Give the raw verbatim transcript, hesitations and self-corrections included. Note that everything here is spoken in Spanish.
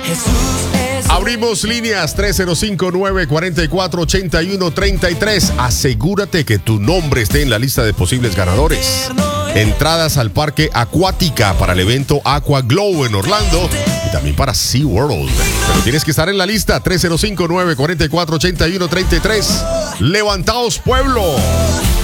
Abrimos líneas tres cero cinco, nueve cuatro cuatro, ocho uno tres tres. Asegúrate que tu nombre esté en la lista de posibles ganadores. Entradas al parque Acuática para el evento Aqua Glow en Orlando y también para SeaWorld. Pero tienes que estar en la lista tres cero cinco, nueve cuatro cuatro, ocho uno tres tres. Levantaos, pueblo.